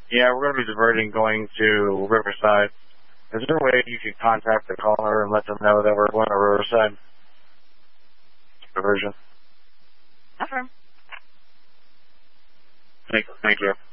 Yeah, we're going to be diverting going to Riverside. Is there a way you can contact the caller and let them know that we're going to Riverside? Diversion. Affirm. Thank you.